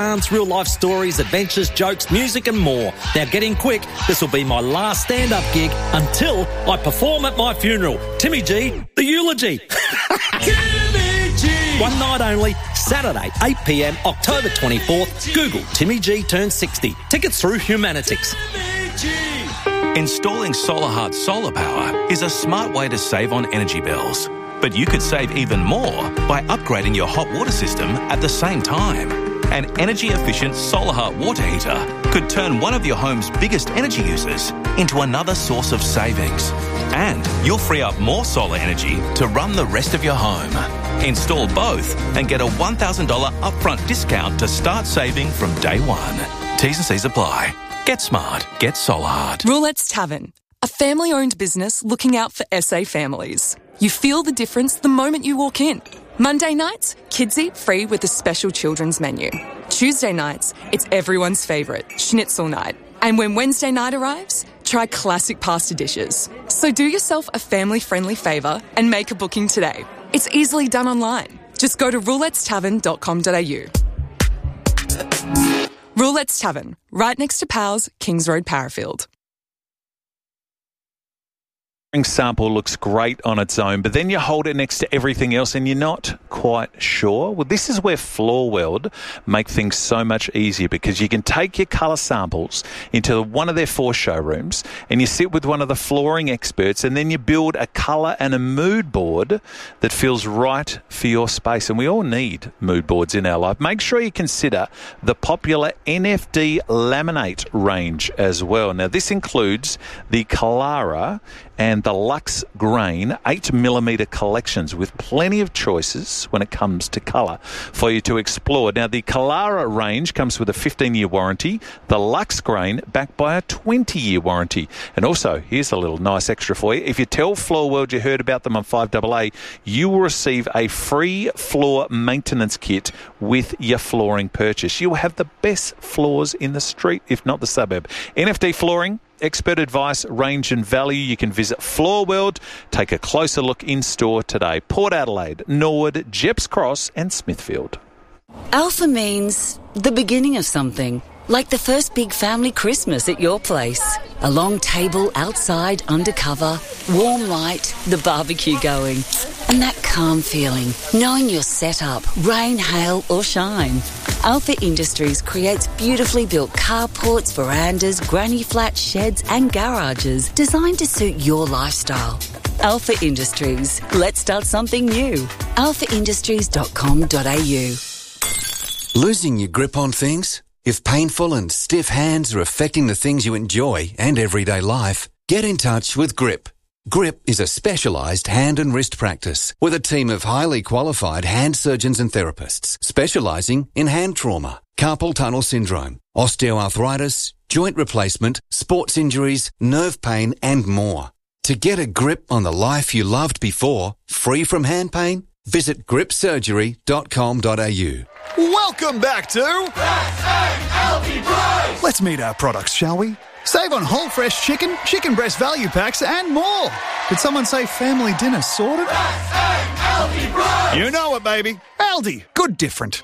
Real life stories, adventures, jokes, music and more. Now get in quick, this will be my last stand-up gig until I perform at my funeral. Timmy G, the eulogy. Timmy G! One night only, Saturday, 8 p.m, October 24th. Google Timmy G turns 60. Tickets through Humanitix. Installing SolarHeart solar power is a smart way to save on energy bills. But you could save even more by upgrading your hot water system at the same time. An energy-efficient SolarHeart water heater could turn one of your home's biggest energy users into another source of savings. And you'll free up more solar energy to run the rest of your home. Install both and get a $1,000 upfront discount to start saving from day one. T's and C's apply. Get smart. Get SolarHeart. Roulette's Tavern, a family-owned business looking out for SA families. You feel the difference the moment you walk in. Monday nights, kids eat free with a special children's menu. Tuesday nights, it's everyone's favourite, schnitzel night. And when Wednesday night arrives, try classic pasta dishes. So do yourself a family-friendly favour and make a booking today. It's easily done online. Just go to roulettestavern.com.au. Roulette's Tavern, right next to Powell's, Kings Road, Parafield. Sample looks great on its own, but then you hold it next to everything else and you're not quite sure. Well, this is where Floorworld make things so much easier, because you can take your colour samples into one of their 4 showrooms and you sit with one of the flooring experts, and then you build a colour and a mood board that feels right for your space. And we all need mood boards in our life. Make sure you consider the popular NFD laminate range as well. Now, this includes the Kalara and the Luxe Grain 8mm collections, with plenty of choices when it comes to colour for you to explore. Now, the Kalara range comes with a 15-year warranty, the Luxe Grain backed by a 20-year warranty. And also, here's a little nice extra for you. If you tell Floorworld you heard about them on 5AA, you will receive a free floor maintenance kit with your flooring purchase. You'll have the best floors in the street, if not the suburb. NFD Flooring, expert advice, range and value. You can visit Floorworld. Take a closer look in-store today. Port Adelaide, Norwood, Jepps Cross and Smithfield. Alpha means the beginning of something. Like the first big family Christmas at your place. A long table outside, undercover, warm light, the barbecue going. And that calm feeling, knowing you're set up, rain, hail or shine. Alpha Industries creates beautifully built carports, verandas, granny flats, sheds and garages designed to suit your lifestyle. Alpha Industries. Let's start something new. alphaindustries.com.au. Losing your grip on things? If painful and stiff hands are affecting the things you enjoy and everyday life, get in touch with GRIP. GRIP is a specialised hand and wrist practice with a team of highly qualified hand surgeons and therapists specialising in hand trauma, carpal tunnel syndrome, osteoarthritis, joint replacement, sports injuries, nerve pain and more. To get a grip on the life you loved before, free from hand pain, visit gripsurgery.com.au. Welcome back to Aldi Price. Let's meet our products, shall we? Save on whole fresh chicken, chicken breast value packs and more. Did someone say family dinner sorted? Aldi Price. You know it, baby. Aldi. Good different.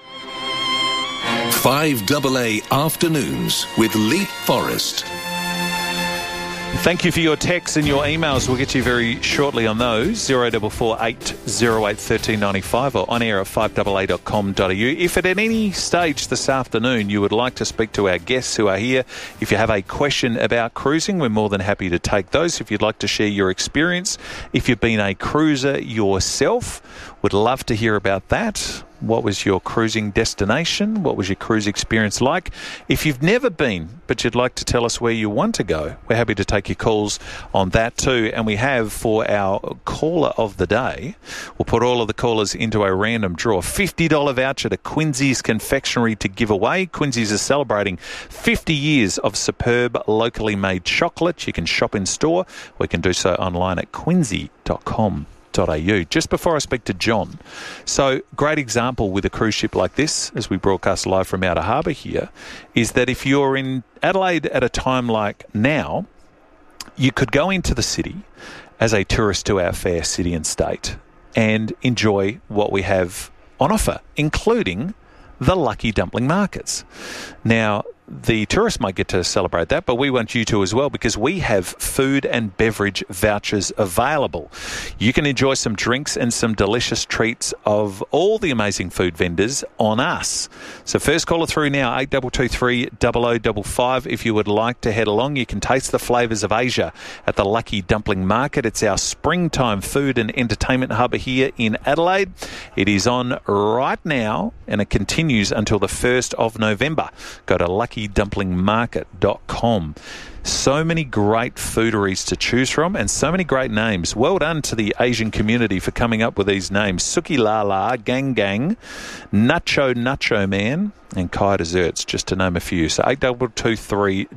5AA Afternoons with Leaf Forest. Thank you for your texts and your emails. We'll get you very shortly on those. 0448 08 1395 or on air at 5AA.com.au. If at any stage this afternoon you would like to speak to our guests who are here, if you have a question about cruising, we're more than happy to take those. If you'd like to share your experience, if you've been a cruiser yourself, would love to hear about that. What was your cruising destination? What was your cruise experience like? If you've never been, but you'd like to tell us where you want to go, we're happy to take your calls on that too. And we have, for our caller of the day, we'll put all of the callers into a random draw. $50 voucher to Quincy's Confectionery to give away. Quincy's is celebrating 50 years of superb locally made chocolate. You can shop in store. We can do so online at quincy.com.au. Just before I speak to John, so great example with a cruise ship like this, as we broadcast live from Outer Harbour here, is that if you're in Adelaide at a time like now, you could go into the city as a tourist to our fair city and state and enjoy what we have on offer, including the Lucky Dumpling Markets. Now, the tourists might get to celebrate that, but we want you to as well, because we have food and beverage vouchers available. You can enjoy some drinks and some delicious treats of all the amazing food vendors on us. So first caller through now, 8223 0055. If you would like to head along, you can taste the flavours of Asia at the Lucky Dumpling Market. It's our springtime food and entertainment hub here in Adelaide. It is on right now and it continues until the 1st of November. Go to luckydumplingmarket.com. So many great fooderies to choose from and so many great names. Well done to the Asian community for coming up with these names. Suki La La, Gang Gang, Nacho Man and Kai Desserts, just to name a few. So 8223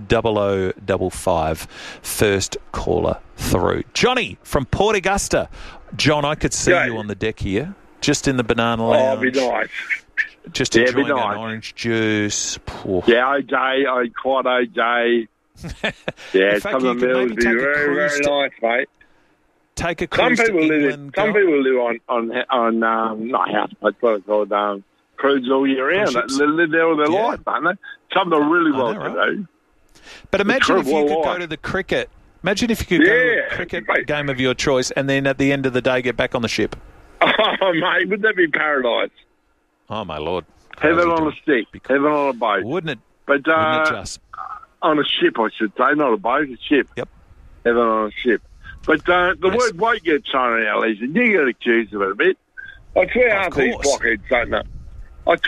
0055, first caller through. Johnny from Port Augusta. John, I could see you on the deck here, just in the banana lounge. Oh, it'd be nice. Just enjoying an orange juice. Yeah, OJ, quite OJ. Yeah, some of the meals would be very, very nice, mate. Take a cruise to England. Some people live on not houseboats, but it's called cruises all year round. They live there all their life, don't they? Some are really well to do. But imagine if you could go to the cricket. Imagine if you could go to a cricket game of your choice and then at the end of the day get back on the ship. Oh, mate, would that be paradise? Oh, my Lord. Heaven on a stick. Heaven on a boat. Wouldn't it? But, wouldn't it just? On a ship, I should say. Not a boat, a ship. Yep. Heaven on a ship. But the word won't get thrown around, Lisa. You get accused of it a bit. I swear half these blockheads don't know. What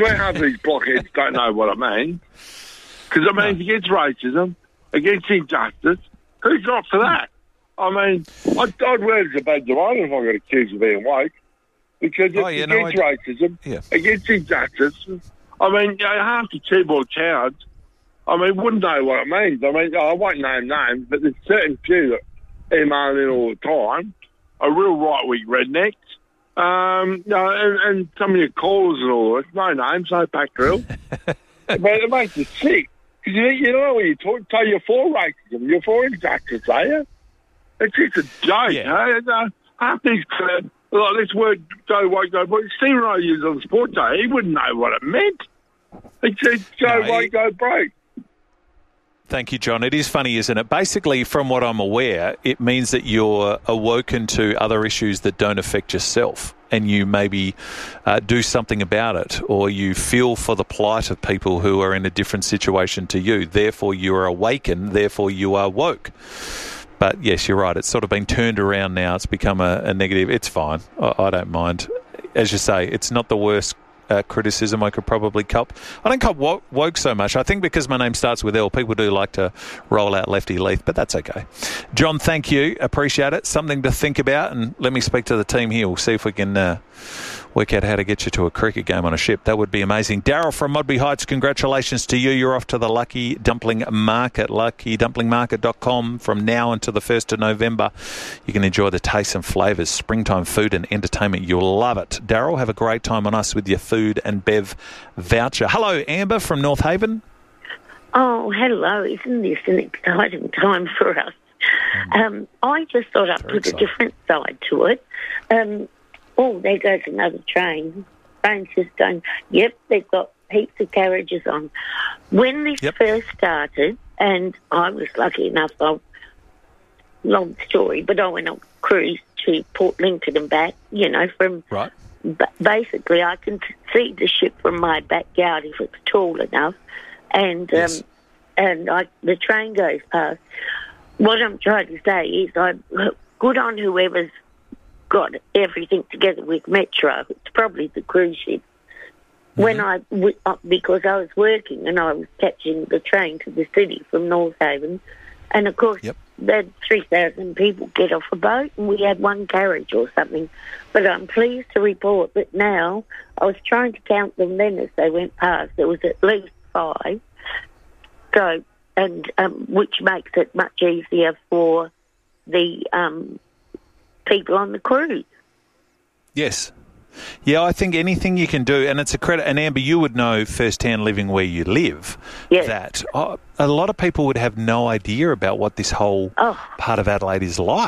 it means. Because it means against racism, against injustice. Who's not for that? I mean, I'd wear it as a badge of honour if I got accused of being woke. Because it's against racism, against injustice. I mean, half the keyboard cowards, wouldn't know what it means. I won't name names, but there's certain few that email in all the time, are real right-wing rednecks. And some of your callers and all this, no names, no pack drill. But it makes you sick. Because you know what you talk, so you're for racism, you're for injustice, are you? It's just a joke. Yeah. Half these, like this word, go woke, go broke. Stephen Rowe used on the sports show, he wouldn't know what it meant. He said, go woke, go broke. Thank you, John. It is funny, isn't it? Basically, from what I'm aware, it means that you're awoken to other issues that don't affect yourself and you maybe do something about it, or you feel for the plight of people who are in a different situation to you. Therefore, you are awakened. Therefore, you are woke. But, yes, you're right. It's sort of been turned around now. It's become a negative. It's fine. I don't mind. As you say, it's not the worst criticism I could probably cop. I don't cop woke so much. I think because my name starts with L, people do like to roll out Lefty Leith, but that's okay. John, thank you. Appreciate it. Something to think about, and let me speak to the team here. We'll see if we can work out how to get you to a cricket game on a ship. That would be amazing. Daryl from Modbury Heights, congratulations to you. You're off to the Lucky Dumpling Market, luckydumplingmarket.com from now until the 1st of November. You can enjoy the tastes and flavours, springtime food and entertainment. You'll love it. Daryl, have a great time on us with your food and bev voucher. Hello, Amber from North Haven. Oh, hello. Isn't this an exciting time for us? I just thought I'd put a different side to it. Oh, there goes another train. Train's just going, yep, they've got heaps of carriages on. When this first started, and I was lucky enough, long story, but I went on a cruise to Port Lincoln and back, from... Right. Basically, I can see the ship from my backyard if it's tall enough, and the train goes past. What I'm trying to say is, good on whoever's got everything together with Metro. It's probably the cruise ship. Mm-hmm. Because I was working and I was catching the train to the city from North Haven, and of course, they had 3,000 people get off a boat, and we had one carriage or something. But I'm pleased to report that now, I was trying to count them then as they went past. There was at least 5. So, which makes it much easier for the people on the cruise. Yes. Yeah, I think anything you can do, and it's a credit, and Amber, you would know firsthand living where you live, that a lot of people would have no idea about what this whole part of Adelaide is like.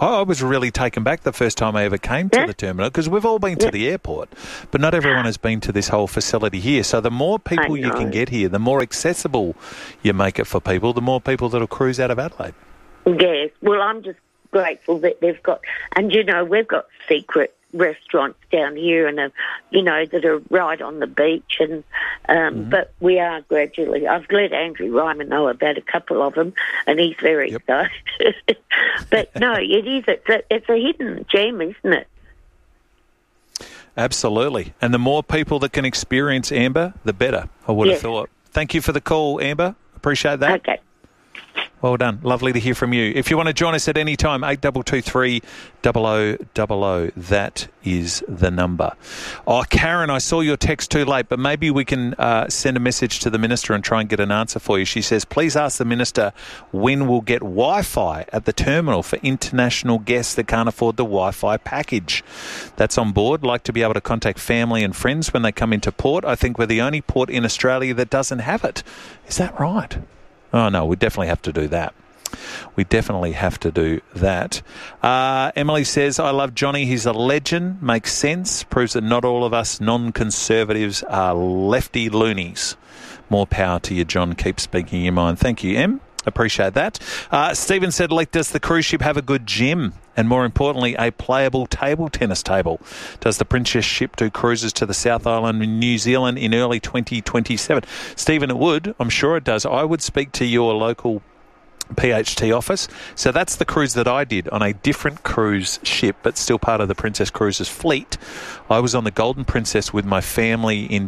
I was really taken back the first time I ever came to the terminal, because we've all been to the airport, but not everyone has been to this whole facility here. So the more people you can get here, the more accessible you make it for people, the more people that'll cruise out of Adelaide. Yes. Well, I'm just grateful that they've got, and we've got secret restaurants down here, and that are right on the beach, and but we are gradually. I've let Andrew Ryman know about a couple of them, and he's very excited. But no, it is. It's a hidden gem, isn't it? Absolutely, and the more people that can experience Amber, the better. I would have thought. Thank you for the call, Amber. Appreciate that. Okay. Well done. Lovely to hear from you. If you want to join us at any time, 8223 0000. That is the number. Oh, Karen, I saw your text too late, but maybe we can send a message to the Minister and try and get an answer for you. She says, please ask the Minister when we'll get Wi-Fi at the terminal for international guests that can't afford the Wi-Fi package. That's on board. Like to be able to contact family and friends when they come into port. I think we're the only port in Australia that doesn't have it. Is that right? Oh, no, we definitely have to do that. We definitely have to do that. Emily says, I love Johnny. He's a legend. Makes sense. Proves that not all of us non-conservatives are lefty loonies. More power to you, John. Keep speaking your mind. Thank you, Em. Appreciate that. Stephen said, does the cruise ship have a good gym? And more importantly, a playable table tennis table? Does the Princess ship do cruises to the South Island in New Zealand in early 2027? Stephen, it would. I'm sure it does. I would speak to your local PHT office. So that's the cruise that I did on a different cruise ship, but still part of the Princess Cruises fleet. I was on the Golden Princess with my family in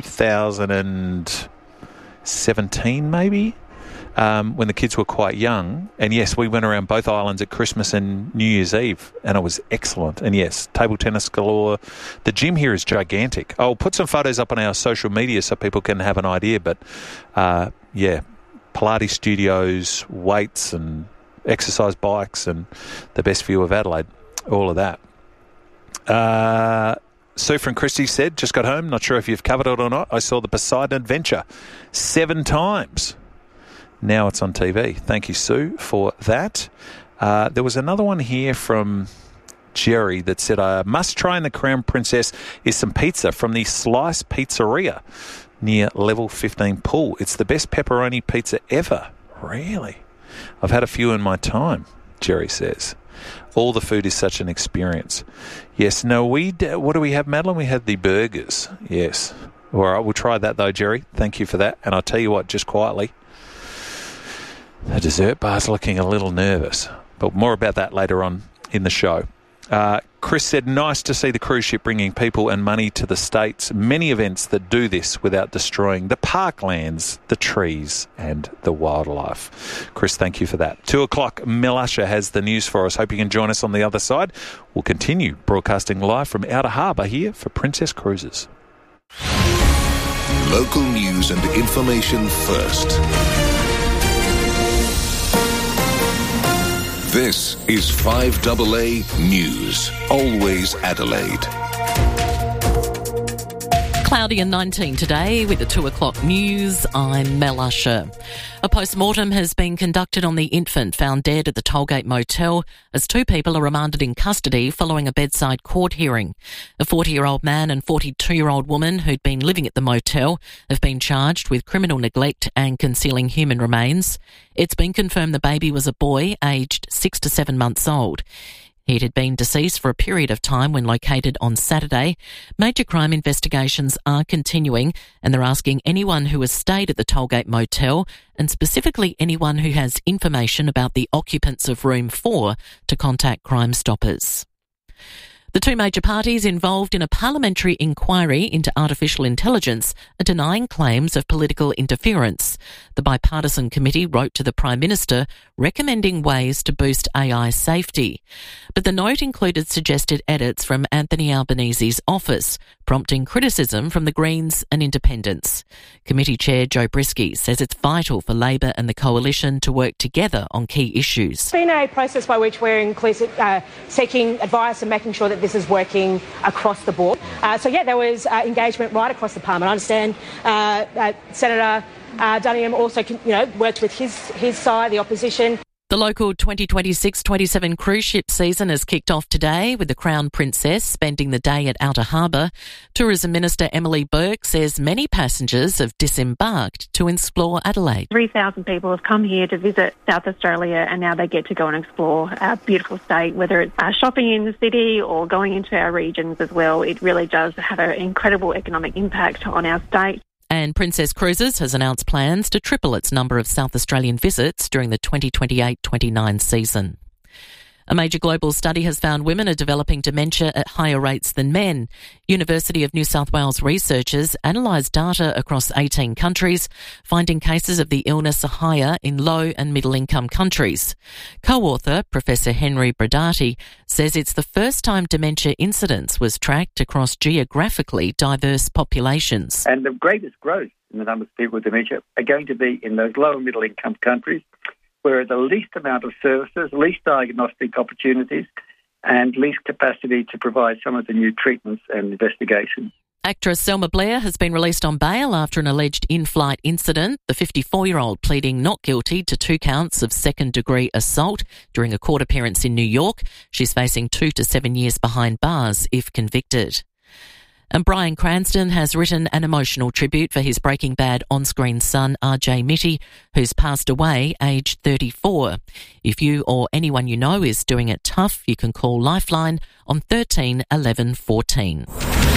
2017, maybe. When the kids were quite young. And yes, we went around both islands at Christmas and New Year's Eve, and it was excellent. And yes, table tennis galore. The gym here is gigantic. I'll put some photos up on our social media so people can have an idea. But Pilates studios, weights and exercise bikes, and the best view of Adelaide, all of that. Sue from Christie said, just got home, not sure if you've covered it or not. I saw the Poseidon Adventure 7 times. Now it's on TV. Thank you, Sue, for that. There was another one here from Jerry that said, must try in the Crown Princess is some pizza from the Slice Pizzeria near Level 15 pool. It's the best pepperoni pizza ever. Really? I've had a few in my time, Jerry says. All the food is such an experience. Yes, no, what do we have, Madeline? We had the burgers. Yes. All right, we'll try that though, Jerry. Thank you for that. And I'll tell you what, just quietly, the dessert bar's looking a little nervous, but more about that later on in the show. Chris said, nice to see the cruise ship bringing people and money to the States. Many events that do this without destroying the parklands, the trees and the wildlife. Chris, thank you for that. 2 o'clock, Mel Usher has the news for us. Hope you can join us on the other side. We'll continue broadcasting live from Outer Harbour here for Princess Cruises. Local news and information first. This is 5AA News. Always Adelaide. Cloudy and 19 today with the 2 o'clock news. I'm Mel Usher. A post-mortem has been conducted on the infant found dead at the Tollgate Motel as 2 people are remanded in custody following a bedside court hearing. A 40-year-old man and 42-year-old woman who'd been living at the motel have been charged with criminal neglect and concealing human remains. It's been confirmed the baby was a boy aged 6 to 7 months old. He had been deceased for a period of time when located on Saturday. Major crime investigations are continuing and they're asking anyone who has stayed at the Tollgate Motel and specifically anyone who has information about the occupants of Room 4 to contact Crime Stoppers. The 2 major parties involved in a parliamentary inquiry into artificial intelligence are denying claims of political interference. The bipartisan committee wrote to the Prime Minister recommending ways to boost AI safety. But the note included suggested edits from Anthony Albanese's office, prompting criticism from the Greens and Independents. Committee Chair Joe Brisky says it's vital for Labor and the Coalition to work together on key issues. It's been a process by which we're seeking advice and making sure that this is working across the board. There was engagement right across the Parliament. I understand Senator Duniam also worked with his side, the opposition. The The local 2026-27 cruise ship season has kicked off today with the Crown Princess spending the day at Outer Harbour. Tourism Minister Emily Burke says many passengers have disembarked to explore Adelaide. 3,000 people have come here to visit South Australia, and now they get to go and explore our beautiful state, whether it's shopping in the city or going into our regions as well. It really does have an incredible economic impact on our state. And Princess Cruises has announced plans to triple its number of South Australian visits during the 2028-29 season. A major global study has found women are developing dementia at higher rates than men. University of New South Wales researchers analysed data across 18 countries, finding cases of the illness are higher in low and middle income countries. Co-author Professor Henry Bradati says it's the first time dementia incidence was tracked across geographically diverse populations. And the greatest growth in the number of people with dementia are going to be in those low and middle income countries, where the least amount of services, least diagnostic opportunities, and least capacity to provide some of the new treatments and investigations. Actress Selma Blair has been released on bail after an alleged in-flight incident, the 54-year-old pleading not guilty to 2 counts of second-degree assault during a court appearance in New York. She's facing 2 to 7 years behind bars if convicted. And Bryan Cranston has written an emotional tribute for his Breaking Bad on-screen son, RJ Mitty, who's passed away aged 34. If you or anyone you know is doing it tough, you can call Lifeline on 13 11 14.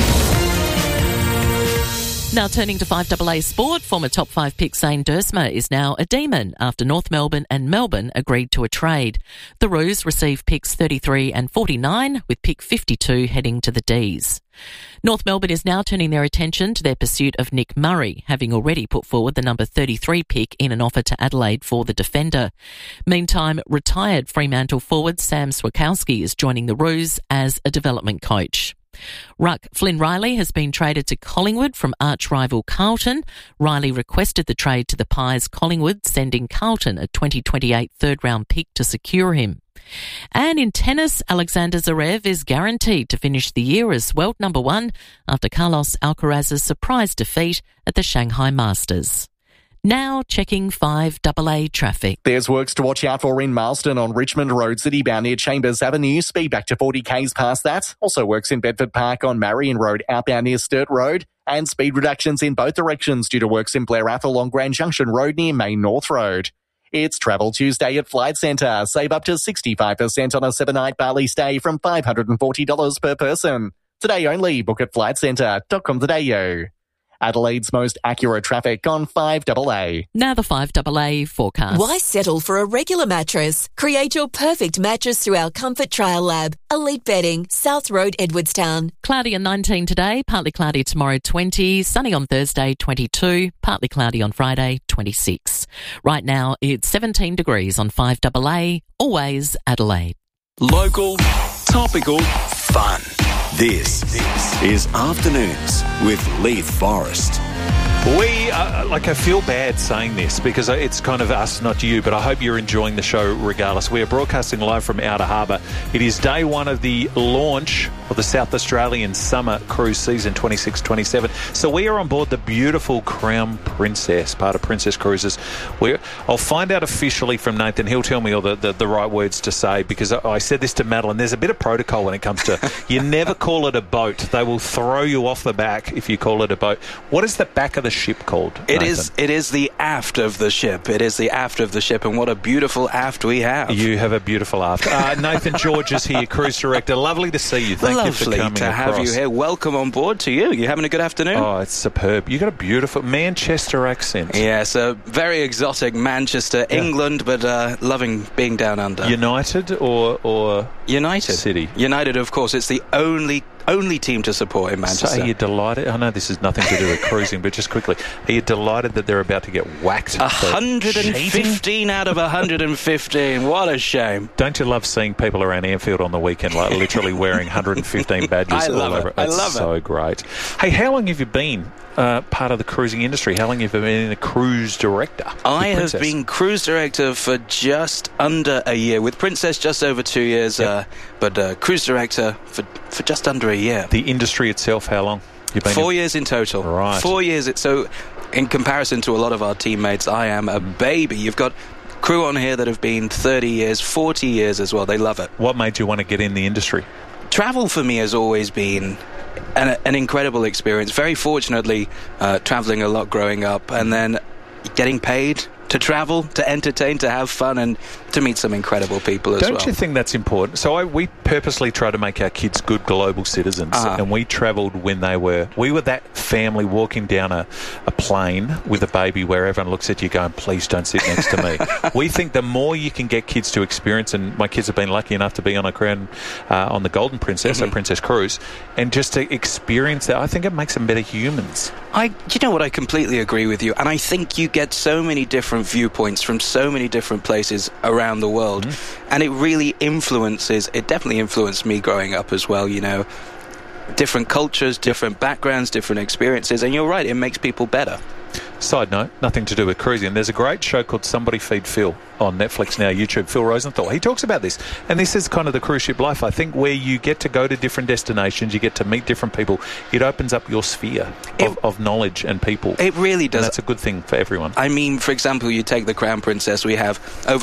Now turning to 5AA sport, former top 5 pick Zane Duursma is now a demon after North Melbourne and Melbourne agreed to a trade. The Roos receive picks 33 and 49, with pick 52 heading to the Ds. North Melbourne is now turning their attention to their pursuit of Nick Murray, having already put forward the number 33 pick in an offer to Adelaide for the defender. Meantime, retired Fremantle forward Sam Swiatkowski is joining the Roos as a development coach. Ruck Flynn Riley has been traded to Collingwood from arch-rival Carlton. Riley requested the trade to the Pies Collingwood, sending Carlton a 2028 third-round pick to secure him. And in tennis, Alexander Zverev is guaranteed to finish the year as world number 1 after Carlos Alcaraz's surprise defeat at the Shanghai Masters. Now checking 5AA traffic. There's works to watch out for in Marsden on Richmond Road, citybound near Chambers Avenue. Speed back to 40 k's past that. Also works in Bedford Park on Marion Road, outbound near Sturt Road. And speed reductions in both directions due to works in Blair Athol on Grand Junction Road near Main North Road. It's Travel Tuesday at Flight Centre. Save up to 65% on a 7-night Bali stay from $540 per person. Today only. Book at flightcentre.com.au. Adelaide's most accurate traffic on 5AA. Now the 5AA forecast. Why settle for a regular mattress? Create your perfect mattress through our Comfort Trial Lab. Elite Bedding, South Road, Edwardstown. Cloudy and 19 today, partly cloudy tomorrow 20, sunny on Thursday 22, partly cloudy on Friday 26. Right now it's 17 degrees on 5AA, always Adelaide. Local, topical, fun. This is Afternoons with Leith Forrest. I feel bad saying this because it's kind of us, not you, but I hope you're enjoying the show regardless. We are broadcasting live from Outer Harbour. It is day 1 of the launch of the South Australian Summer Cruise Season 26-27. So we are on board the beautiful Crown Princess, part of Princess Cruises. I'll find out officially from Nathan. He'll tell me all the right words to say, because I said this to Madeline. There's a bit of protocol when it comes to you never call it a boat. They will throw you off the back if you call it a boat. What is the back of the ship called? It is the aft of the ship. It is the aft of the ship, and what a beautiful aft we have. You have a beautiful aft. Nathan George is here, Cruise Director. Lovely to see you. Thank you for coming Lovely to have you here. Welcome on board to you. You having a good afternoon? Oh, it's superb. You got a beautiful Manchester accent. Yes, a very exotic Manchester, England, but loving being down under. United or United City? United, of course. It's the only team to support in Manchester. So are you delighted? I know this has nothing to do with cruising, but just quickly, are you delighted that they're about to get whacked? 115 out of 115. What a shame. Don't you love seeing people around Anfield on the weekend, like literally wearing 115 badges all over? I love it. It's so great. Hey, how long have you been part of the cruising industry? How long have you been a cruise director? I have been cruise director for just under a year. With Princess, just over 2 years, but cruise director for just under a year. The industry itself, how long? You've been 4 years in total. Right. 4 years. So in comparison to a lot of our teammates, I am a baby. You've got crew on here that have been 30 years, 40 years as well. They love it. What made you want to get in the industry? Travel for me has always been an incredible experience. Very fortunately, traveling a lot growing up, and then getting paid to travel, to entertain, to have fun, and to meet some incredible people as well. Don't you think that's important? So we purposely try to make our kids good global citizens, and we travelled when we were that family walking down a plane with a baby where everyone looks at you going, please don't sit next to me. We think the more you can get kids to experience, and my kids have been lucky enough to be on on the Golden Princess, a Princess Cruise, and just to experience that, I think it makes them better humans. You know what, I completely agree with you, and I think you get so many different viewpoints from so many different places around the world, and it really definitely influenced me growing up as well, you know. Different cultures, different backgrounds, different experiences, and you're right, it makes people better. Side note, nothing to do with cruising. There's a great show called Somebody Feed Phil on Netflix now, YouTube, Phil Rosenthal. He talks about this, and this is kind of the cruise ship life, I think, where you get to go to different destinations, you get to meet different people. It opens up your sphere of knowledge and people. It really does. And that's a good thing for everyone. I mean, for example, you take the Crown Princess, we have over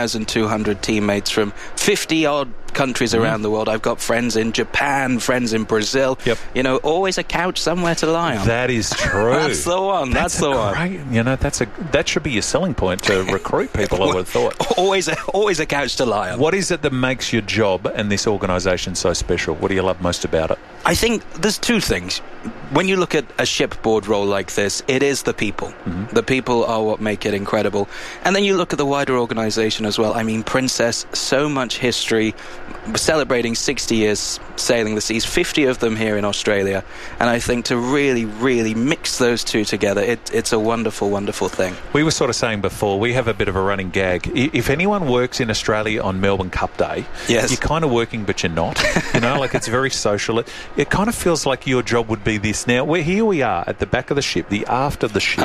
1,200 teammates from 50-odd countries around the world. I've got friends in Japan, friends in Brazil. Yep. You know, always a couch somewhere to lie on. That is true. That's the one. That's the one. Great, you know, that should be your selling point to recruit people, I would have thought. Always a couch to lie on. What is it that makes your job and this organisation so special? What do you love most about it? I think there's two things. When you look at a shipboard role like this, it is the people. The people are what make it incredible. And then you look at the wider organisation as well. I mean, Princess, so much history, celebrating 60 years sailing the seas, 50 of them here in Australia. And I think to really, really mix those two together, it's a wonderful, wonderful thing. We were sort of saying before, we have a bit of a running gag. If anyone works in Australia on Melbourne Cup Day, yes, you're kind of working, but you're not. You know, like it's very social. It kind of feels like your job would be this. Now, here we are at the back of the ship, the aft of the ship.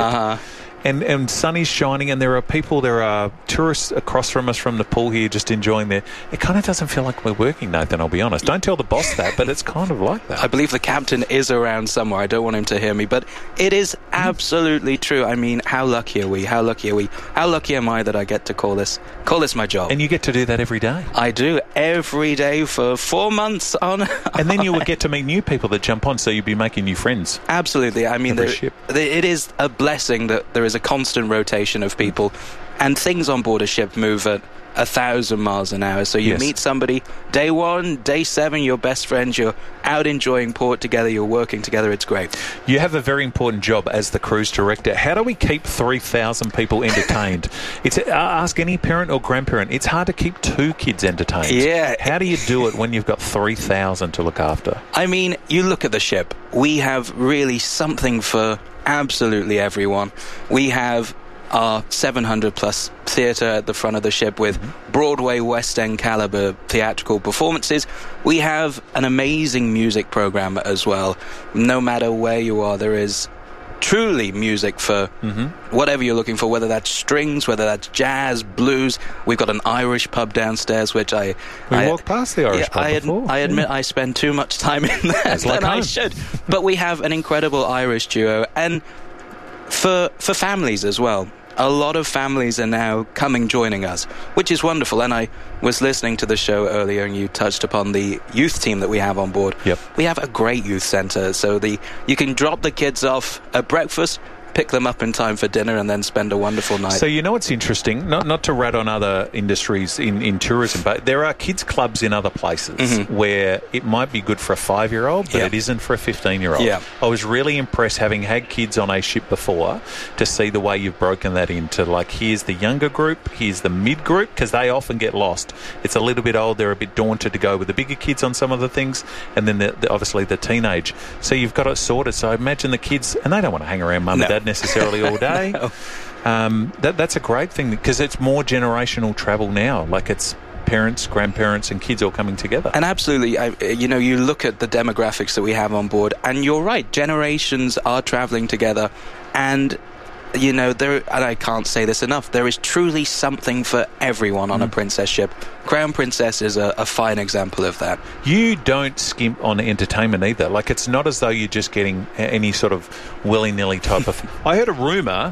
And sun is shining, and there are tourists across from us from the pool here just enjoying it kind of doesn't feel like we're working, Nathan, I'll be honest. Don't tell the boss that, but it's kind of like that. I believe the captain is around somewhere. I don't want him to hear me, but it is absolutely true. I mean, how lucky are we? How lucky are we? How lucky am I that I get to call this my job? And you get to do that every day? I do, every day for 4 months on. And then you would get to meet new people that jump on, so you'd be making new friends. Absolutely. I mean, it is a blessing that there is a constant rotation of people, and things on board a ship move at 1,000 miles an hour. So you meet somebody day 1, day 7, your best friends, you're out enjoying port together, you're working together, it's great. You have a very important job as the cruise director. How do we keep 3,000 people entertained? Ask any parent or grandparent. It's hard to keep 2 kids entertained. Yeah. How do you do it when you've got 3,000 to look after? I mean, you look at the ship. We have really something for absolutely everyone. We have our 700-plus theatre at the front of the ship with Broadway, West End calibre theatrical performances. We have an amazing music programme as well. No matter where you are, there is truly music for whatever you're looking for, whether that's strings, whether that's jazz, blues. We've got an Irish pub downstairs, which I walked past the Irish pub before. I admit I spend too much time in there than I should. But we have an incredible Irish duo, and for families as well. A lot of families are now joining us, which is wonderful. And I was listening to the show earlier, and you touched upon the youth team that we have on board. Yep. We have a great youth centre, so you can drop the kids off at breakfast, pick them up in time for dinner, and then spend a wonderful night. So you know what's interesting? Not to rat on other industries in tourism, but there are kids clubs in other places where it might be good for a 5-year-old, but it isn't for a 15-year-old. Yeah. I was really impressed, having had kids on a ship before, to see the way you've broken that into, like, here's the younger group, here's the mid group, because they often get lost. It's a little bit old, they're a bit daunted to go with the bigger kids on some of the things, and then obviously the teenage. So you've got it sorted. So I imagine the kids, and they don't want to hang around mum and dad necessarily all day. That's a great thing, because it's more generational travel now. Like, it's parents, grandparents and kids all coming together. And absolutely, you look at the demographics that we have on board, and you're right, generations are travelling together, and and I can't say this enough, there is truly something for everyone on a Princess ship. Crown Princess is a fine example of that. You don't skimp on entertainment either. Like, it's not as though you're just getting any sort of willy-nilly type of... I heard a rumour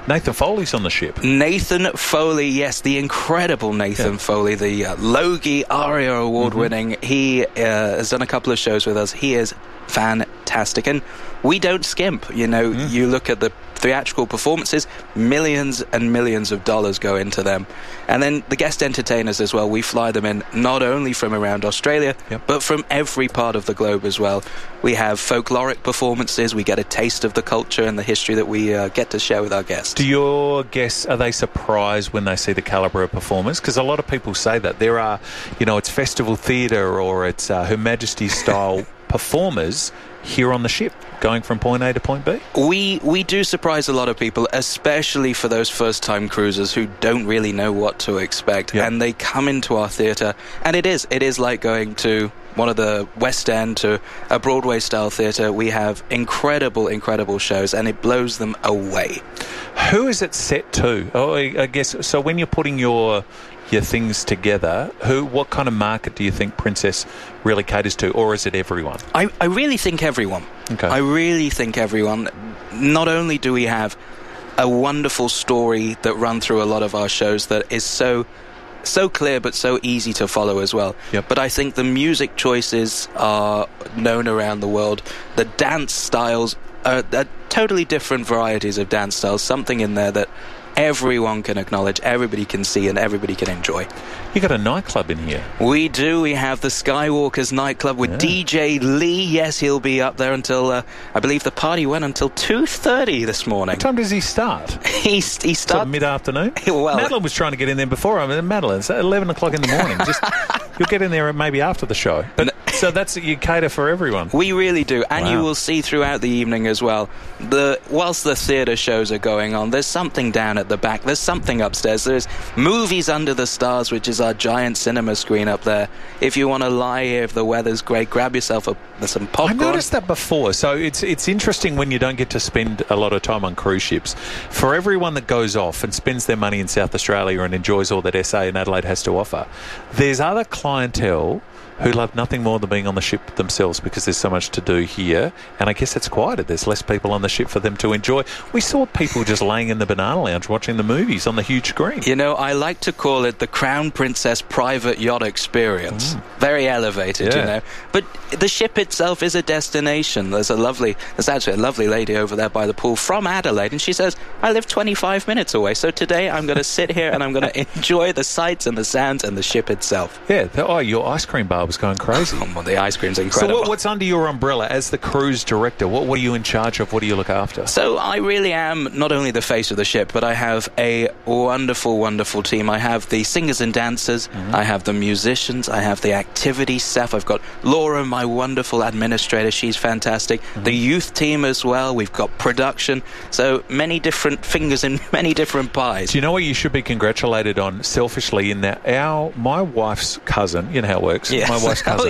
Nathan Foley's on the ship. Nathan Foley, yes, the incredible Nathan Foley, the Logie ARIA award-winning. He has done a couple of shows with us. He is fantastic, and we don't skimp. You know, you look at the theatrical performances, millions and millions of dollars go into them. And then the guest entertainers as well, we fly them in not only from around Australia, but from every part of the globe as well. We have folkloric performances, we get a taste of the culture and the history that we get to share with our guests. Do your guests, are they surprised when they see the calibre of performance? Because a lot of people say that. There are, you know, it's festival theatre or it's Her Majesty style performers here on the ship, going from point A to point B? We do surprise a lot of people, especially for those first-time cruisers who don't really know what to expect. And they come into our theatre, and it is like going to one of the West End to a Broadway-style theatre. We have incredible, incredible shows, and it blows them away. Who is it set to? Oh, I guess, so when you're putting your things together, what kind of market do you think Princess really caters to, or is it everyone? I really think everyone. Okay. I really think everyone. Not only do we have a wonderful story that run through a lot of our shows that is so clear but so easy to follow as well. But I think the music choices are known around the world. The dance styles are totally different varieties of dance styles, something in there that everyone can acknowledge, everybody can see, and everybody can enjoy. You got a nightclub in here. We do. We have the Skywalkers nightclub with DJ Lee. Yes, he'll be up there until, I believe the party went until 2:30 this morning. What time does he start? He starts... So mid-afternoon? Well, Madeline was trying to get in there before. I mean, Madeline, it's 11 o'clock in the morning. You'll get in there maybe after the show. But so you cater for everyone. We really do. And you will see throughout the evening as well, whilst the theatre shows are going on, there's something down at the back. There's something upstairs. There's Movies Under the Stars, which is our giant cinema screen up there. If you want to lie here, if the weather's great, grab yourself some popcorn. I noticed that before. So it's interesting when you don't get to spend a lot of time on cruise ships. For everyone that goes off and spends their money in South Australia and enjoys all that SA and Adelaide has to offer, there's other clientele who love nothing more than being on the ship themselves because there's so much to do here. And I guess it's quieter. There's less people on the ship for them to enjoy. We saw people just laying in the banana lounge watching the movies on the huge screen. You know, I like to call it the Crown Princess private yacht experience. Very elevated, you know. But the ship itself is a destination. There's actually a lovely lady over there by the pool from Adelaide, and she says, I live 25 minutes away, so today I'm going to sit here and I'm going to enjoy the sights and the sounds and the ship itself. Yeah, your ice cream bar was going crazy. Well, the ice cream's incredible. So what's under your umbrella as the cruise director? What are you in charge of? What do you look after? So I really am not only the face of the ship, but I have a wonderful, wonderful team. I have the singers and dancers. I have the musicians. I have the activity staff. I've got Laura, my wonderful administrator. She's fantastic. The youth team as well. We've got production. So many different fingers in many different pies. Do you know what you should be congratulated on selfishly in that my wife's cousin, you know how it works, my wife's cousin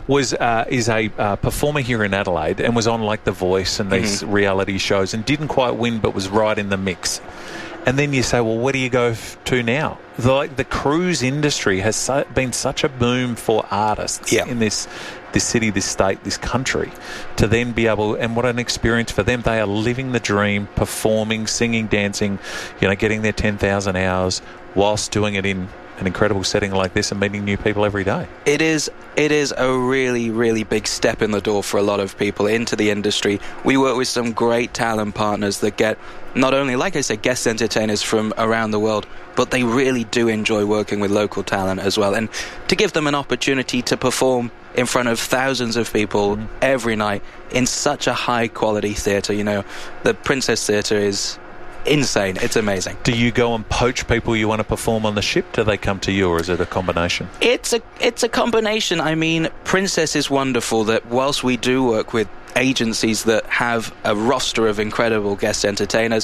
is a performer here in Adelaide and was on like The Voice and these reality shows and didn't quite win but was right in the mix. And then you say, well, where do you go to now? The cruise industry has been such a boom for artists in this city, this state, this country, to then be able, and what an experience for them. They are living the dream, performing, singing, dancing, getting their 10,000 hours whilst doing it in an incredible setting like this and meeting new people every day. It is a really, really big step in the door for a lot of people into the industry. We work with some great talent partners that get not only, like I said, guest entertainers from around the world, but they really do enjoy working with local talent as well. And to give them an opportunity to perform in front of thousands of people every night in such a high-quality theatre, the Princess Theatre is insane. It's amazing. Do you go and poach people you want to perform on the ship? Do they come to you, or is it a combination? It's a combination. I mean, Princess is wonderful that whilst we do work with agencies that have a roster of incredible guest entertainers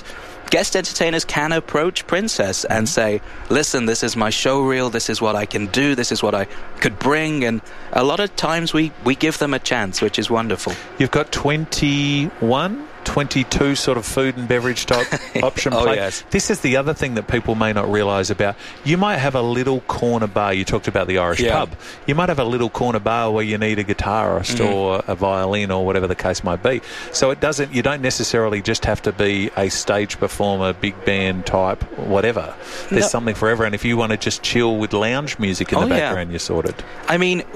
can approach Princess and say, listen, this is my show reel, this is what I can do, this is what I could bring, and a lot of times we give them a chance, which is wonderful. You've got 21 22 sort of food and beverage type option plate. Yes. This is the other thing that people may not realise about. You might have a little corner bar. You talked about the Irish pub. You might have a little corner bar where you need a guitarist or a violin or whatever the case might be. So you don't necessarily just have to be a stage performer, big band type, whatever. There's something for everyone. If you want to just chill with lounge music in the background, you're sorted. I mean,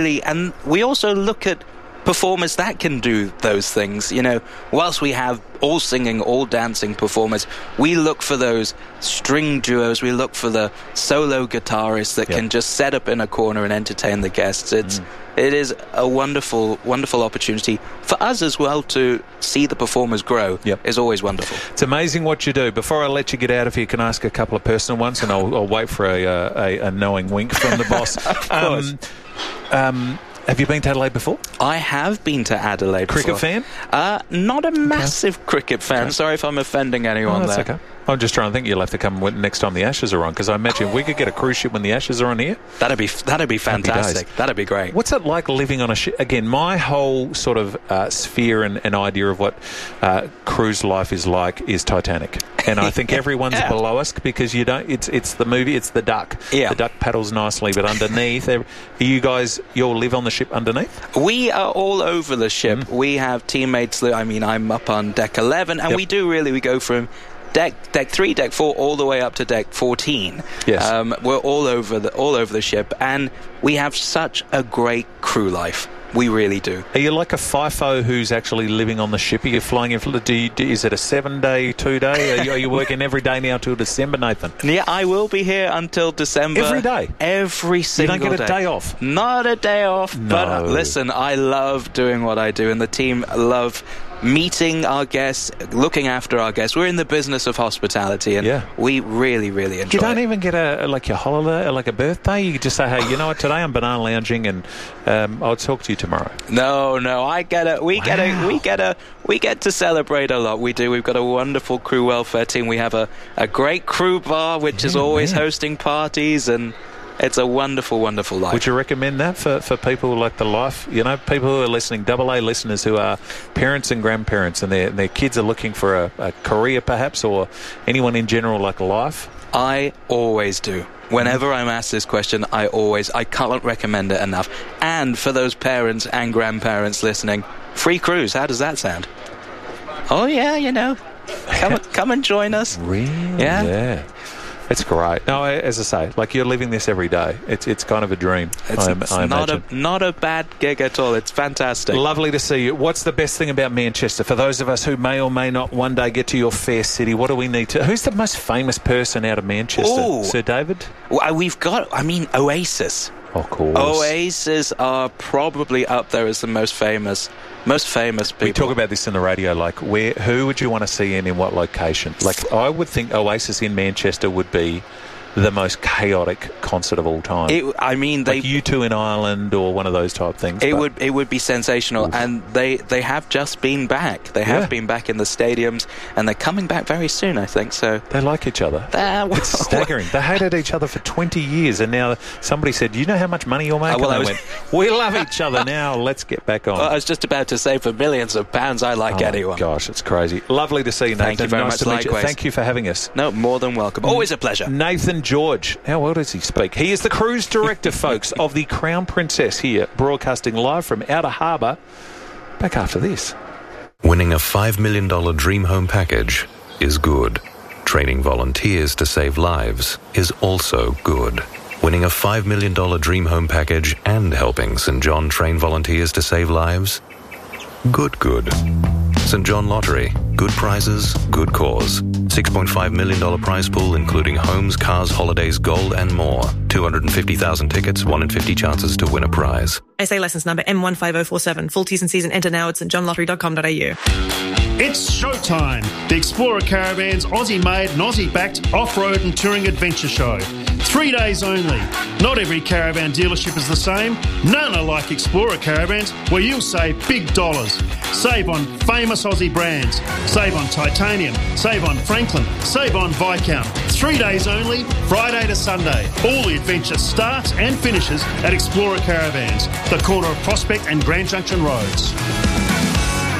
we also look at performers that can do those things. You know, whilst we have all singing, all dancing performers, we look for those string duos, we look for the solo guitarists that can just set up in a corner and entertain the guests. It is a wonderful, wonderful opportunity for us as well to see the performers grow. Is always wonderful. It's amazing what you do. Before I let you get out of here, can I ask a couple of personal ones, and I'll wait for a knowing wink from the boss. Of course. Have you been to Adelaide before? I have been to Adelaide before. Cricket fan? Not a massive cricket fan. Sorry if I'm offending anyone there. That's okay. I'm just trying to think. You'll have to come next time the Ashes are on, because I imagine if we could get a cruise ship when the Ashes are on here. That'd be fantastic. That'd be great. What's it like living on a ship? Again, my whole sort of sphere and idea of what cruise life is like is Titanic, and I think everyone's below us because you don't. It's the movie. It's the duck. The duck paddles nicely, but underneath, you guys, you'll live on the ship underneath. We are all over the ship. We have teammates. I mean, I'm up on deck 11, and we go from deck 3, deck 4, all the way up to deck 14. Yes. We're all over the ship, and we have such a great crew life. We really do. Are you like a FIFO who's actually living on the ship? Are you flying? Is it a 7-day, 2-day? Are you working every day now till December, Nathan? Yeah, I will be here until December. Every day? Every single day. You don't get a day off? Not a day off. No. But listen, I love doing what I do, and the team love meeting our guests, looking after our guests. We're in the business of hospitality, and we really, really enjoy it. You don't even get your holiday, like a birthday? You just say, hey, you know what, today I'm banana lounging, and I'll talk to you tomorrow. No, we get to celebrate a lot. We do. We've got a wonderful crew welfare team. We have a great crew bar, which is always hosting parties, and it's a wonderful, wonderful life. Would you recommend that for people like the life? You know, people who are listening, AA listeners who are parents and grandparents, and their kids are looking for a career perhaps, or anyone in general like life? I always do. Whenever I'm asked this question, I can't recommend it enough. And for those parents and grandparents listening, free cruise. How does that sound? Oh yeah, you know, come and join us. Really? Yeah. It's great. No, as I say, like you're living this every day. It's kind of a dream. It's not a bad gig at all. It's fantastic. Lovely to see you. What's the best thing about Manchester? For those of us who may or may not one day get to your fair city, what do we need to... Who's the most famous person out of Manchester? Ooh. Sir David? Well, we've got, Oasis. Of course. Oasis are probably up there as the most famous people. We talk about this in the radio, like who would you want to see in what location? Like I would think Oasis in Manchester would be the most chaotic concert of all time. They U2 in Ireland or one of those type things. It would be sensational. Oof. And they have just been back. They have been back in the stadiums, and they're coming back very soon, I think. So they like each other. It's staggering. They hated each other for 20 years, and now somebody said, "You know how much money you're making?" They went, "We love each other now. Let's get back on." Well, I was just about to say, for millions of pounds, I like anyone. Gosh, it's crazy. Lovely to see you, Nathan. Thank you very much. Likewise. Thank you for having us. No, more than welcome. Always a pleasure. Nathan George. How well does he speak? He is the cruise director, folks, of the Crown Princess here, broadcasting live from Outer Harbour. Back after this. Winning a $5 million dream home package is good. Training volunteers to save lives is also good. Winning a $5 million dream home package and helping St. John train volunteers to save lives? Good. St. John Lottery. Good prizes, good cause. $6.5 million prize pool, including homes, cars, holidays, gold, and more. 250,000 tickets, 1 in 50 chances to win a prize. SA licence number M15047. Full T's and C's and enter now at stjohnlottery.com.au. It's showtime. The Explorer Caravan's Aussie-made and Aussie-backed off-road and touring adventure show. 3 days only. Not every caravan dealership is the same. None are like Explorer Caravans, where you'll save big dollars. Save on famous Aussie brands. Save on Titanium. Save on Franklin. Save on Viscount. 3 days only, Friday to Sunday. All the adventure starts and finishes at Explorer Caravans, the corner of Prospect and Grand Junction Roads.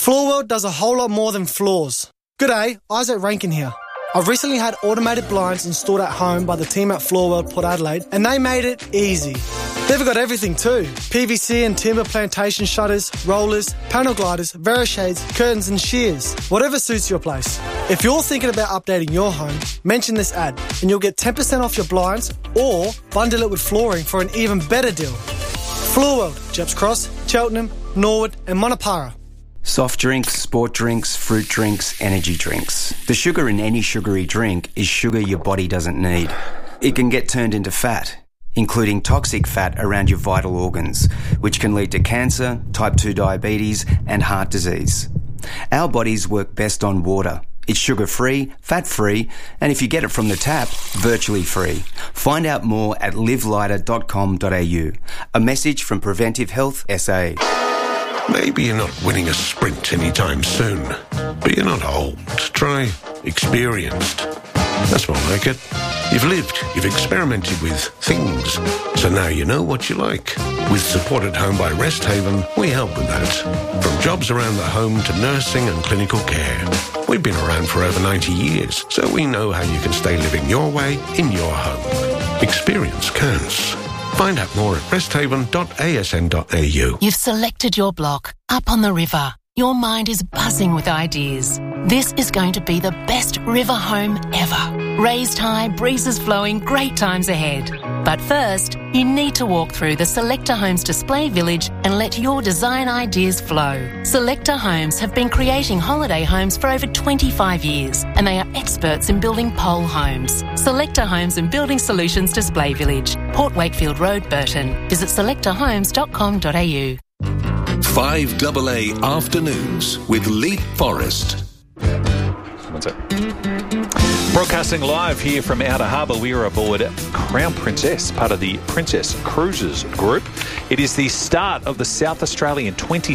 Floorworld does a whole lot more than floors. G'day, Isaac Rankin here. I've recently had automated blinds installed at home by the team at Floorworld Port Adelaide, and they made it easy. They've got everything too. PVC and timber plantation shutters, rollers, panel gliders, Verishades, curtains and shears. Whatever suits your place. If you're thinking about updating your home, mention this ad and you'll get 10% off your blinds or bundle it with flooring for an even better deal. Floorworld, Jeps Cross, Cheltenham, Norwood and Monopara. Soft drinks, sport drinks, fruit drinks, energy drinks. The sugar in any sugary drink is sugar your body doesn't need. It can get turned into fat, including toxic fat around your vital organs, which can lead to cancer, type 2 diabetes, and heart disease. Our bodies work best on water. It's sugar-free, fat-free, and if you get it from the tap, virtually free. Find out more at livelighter.com.au. A message from Preventive Health SA. Maybe you're not winning a sprint anytime soon, but you're not old. Try experienced. That's more like it. You've lived, you've experimented with things, so now you know what you like. With Support at Home by Rest Haven, we help with that. From jobs around the home to nursing and clinical care. We've been around for over 90 years, so we know how you can stay living your way in your home. Experience counts. Find out more at resthaven.asn.au. You've selected your block, up on the river. Your mind is buzzing with ideas. This is going to be the best river home ever. Raised high, breezes flowing, great times ahead. But first, you need to walk through the Selector Homes display village and let your design ideas flow. Selector Homes have been creating holiday homes for over 25 years, and they are experts in building pole homes. Selector Homes and Building Solutions Display Village, Port Wakefield Road, Burton. Visit selectorhomes.com.au. 5AA Afternoons with Leap Forest. What's that? Broadcasting live here from Outer Harbour, we are aboard Crown Princess, part of the Princess Cruises Group. It is the start of the South Australian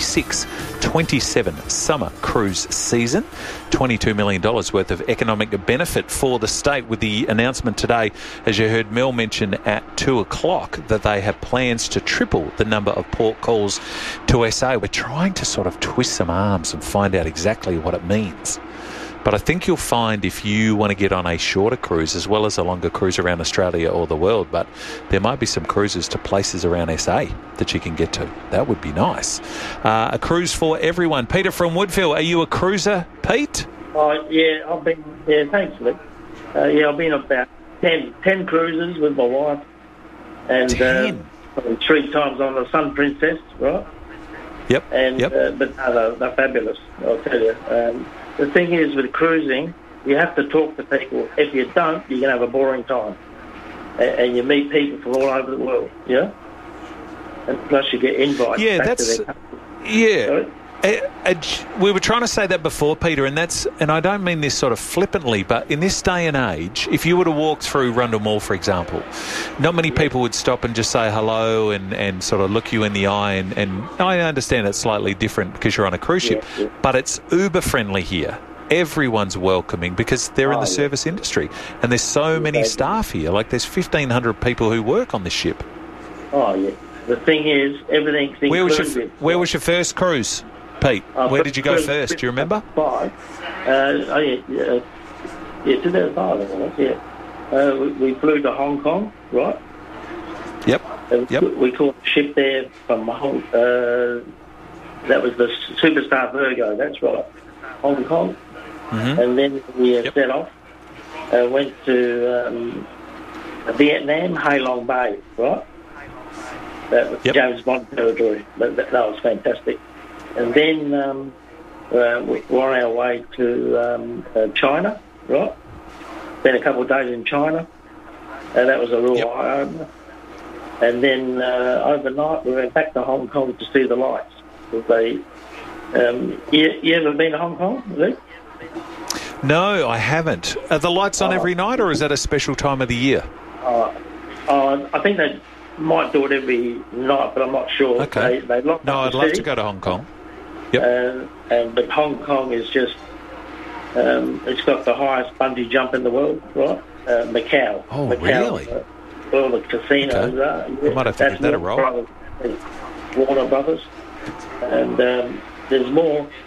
26-27 summer cruise season. $22 million worth of economic benefit for the state, with the announcement today, as you heard Mel mention at 2 o'clock, that they have plans to triple the number of port calls to SA. We're trying to sort of twist some arms and find out exactly what it means. But I think you'll find, if you want to get on a shorter cruise as well as a longer cruise around Australia or the world, but there might be some cruises to places around SA that you can get to. That would be nice. A cruise for everyone. Peter from Woodville, are you a cruiser, Pete? Yeah, I've been, thanks, Luke. I've been about 10 cruises with my wife. And 10? 3 times on the Sun Princess, right? Yep. And, but no, they're fabulous, I'll tell you. The thing is, with cruising, you have to talk to people. If you don't, you're going to have a boring time. And you meet people from all over the world, yeah? And plus you get invites back to their country. Yeah. We were trying to say that before, Peter, and I don't mean this sort of flippantly, but in this day and age, if you were to walk through Rundle Mall, for example, not many people would stop and just say hello and sort of look you in the eye. And I understand it's slightly different because you're on a cruise ship, but it's uber friendly here. Everyone's welcoming because they're in the service industry, and there's so many staff here. Like, there's 1,500 people who work on this ship. Oh, yeah. The thing is, everything's included. Where was your first cruise, Pete? Where did you go first? Do you remember? 2005, yeah. We flew to Hong Kong, right? Yep. We caught the ship there from Hong that was the Superstar Virgo, that's right. Hong Kong. Mm-hmm. And then we set off, went to Vietnam, Hai Long Bay, right? That was James Bond territory. That was fantastic. And then we were on our way to China, right? Spent a couple of days in China. That was a real eye-opener. And then overnight we went back to Hong Kong to see the lights. You ever been to Hong Kong, Luke? No, I haven't. Are the lights on every night, or is that a special time of the year? I think they might do it every night, but I'm not sure. Okay. They lock no, I'd love to go to Hong Kong. Yep. But Hong Kong is just, it's got the highest bungee jump in the world, right? Macau. Oh, Macau, really? Where all the casinos are. I might have to give that a roll. Warner Brothers. And there's more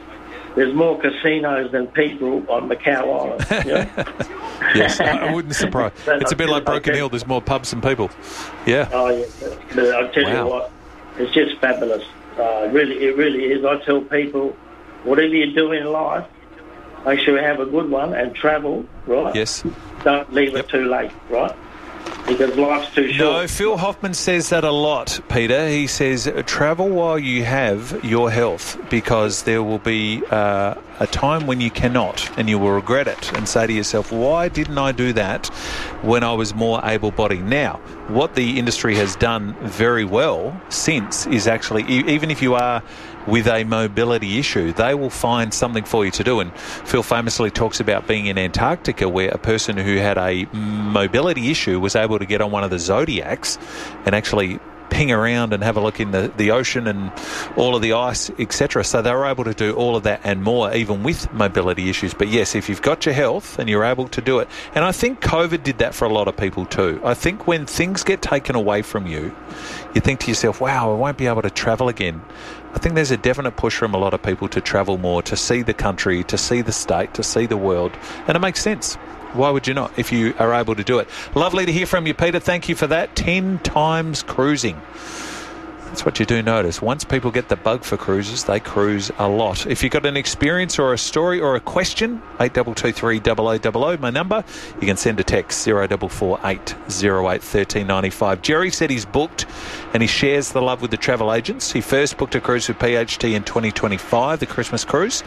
there's more casinos than people on Macau Island. You know? Yes, I wouldn't surprise. It's a bit like Broken Hill. There's more pubs than people. Yeah. Oh, yeah. But I'll tell you what, it's just fabulous. It really is. I tell people, whatever you do in life, make sure you have a good one and travel, right? Yes. Don't leave it too late, right? Because life's too short. No, Phil Hoffman says that a lot, Peter. He says, travel while you have your health, because there will be a time when you cannot, and you will regret it and say to yourself, why didn't I do that when I was more able-bodied? Now, what the industry has done very well since is actually, even if you are with a mobility issue, they will find something for you to do. And Phil famously talks about being in Antarctica, where a person who had a mobility issue was able to get on one of the Zodiacs and actually ping around and have a look in the ocean and all of the ice, etc. So they were able to do all of that and more, even with mobility issues. But yes, if you've got your health and you're able to do it, and I think COVID did that for a lot of people too. I think when things get taken away from you, you think to yourself, wow, I won't be able to travel again. I think there's a definite push from a lot of people to travel more, to see the country, to see the state, to see the world. And it makes sense. Why would you not if you are able to do it? Lovely to hear from you, Peter. Thank you for that. 10 times cruising. That's what you do notice. Once people get the bug for cruises, they cruise a lot. If you've got an experience or a story or a question, 8223 0000, my number. You can send a text 0448 08 1395. Jerry said he's booked and he shares the love with the travel agents. He first booked a cruise with PHT in 2025, the Christmas cruise.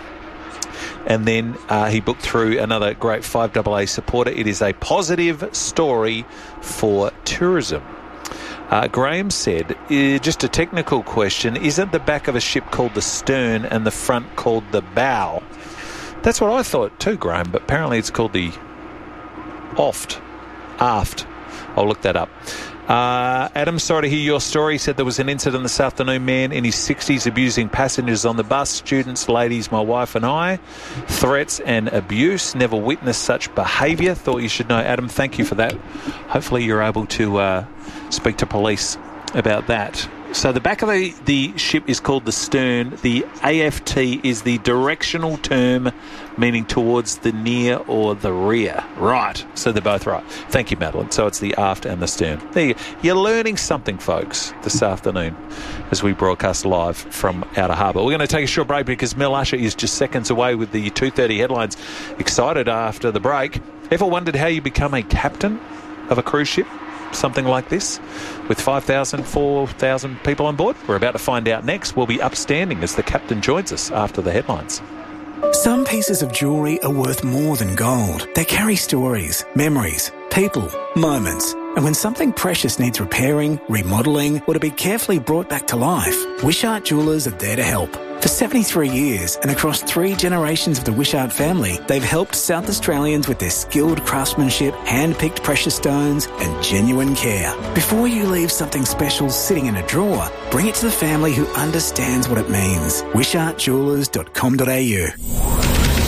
And then he booked through another great 5AA supporter. It is a positive story for tourism. Graham said, just a technical question, isn't the back of a ship called the stern and the front called the bow? That's what I thought too, Graham, but apparently it's called the aft. I'll look that up. Adam, sorry to hear your story. He said there was an incident this afternoon, man in his 60s abusing passengers on the bus, students, ladies, my wife and I. Threats and abuse. Never witnessed such behaviour. Thought you should know. Adam, thank you for that. Hopefully you're able to speak to police about that. So the back of the ship is called the stern. The AFT is the directional term meaning towards the near or the rear. Right. So they're both right. Thank you, Madeline. So it's the aft and the stern. There you go. You're learning something, folks, this afternoon as we broadcast live from Outer Harbour. We're going to take a short break because Mel Usher is just seconds away with the 2:30 headlines. Excited after the break. Ever wondered how you become a captain of a cruise ship? Something like this, with 5,000, 4,000 people on board? We're about to find out next. We'll be upstanding as the captain joins us after the headlines. Some pieces of jewellery are worth more than gold. They carry stories, memories, people, moments. And when something precious needs repairing, remodelling, or to be carefully brought back to life, Wishart Jewellers are there to help. For 73 years and across 3 generations of the Wishart family, they've helped South Australians with their skilled craftsmanship, hand-picked precious stones and genuine care. Before you leave something special sitting in a drawer, bring it to the family who understands what it means. WishartJewellers.com.au.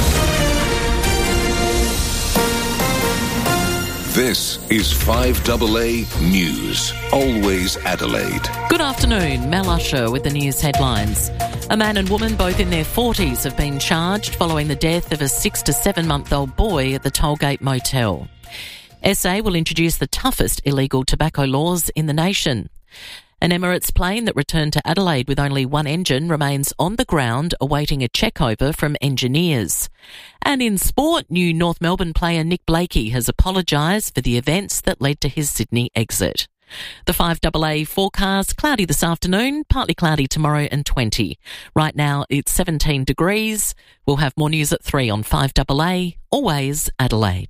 This is 5AA News, always Adelaide. Good afternoon, Mel Usher with the news headlines. A man and woman, both in their 40s, have been charged following the death of a 6 to 7-month-old boy at the Tollgate Motel. SA will introduce the toughest illegal tobacco laws in the nation. An Emirates plane that returned to Adelaide with only one engine remains on the ground awaiting a check-over from engineers. And in sport, new North Melbourne player Nick Blakey has apologised for the events that led to his Sydney exit. The 5AA forecast, cloudy this afternoon, partly cloudy tomorrow and 20. Right now it's 17 degrees. We'll have more news at 3 on 5AA, always Adelaide.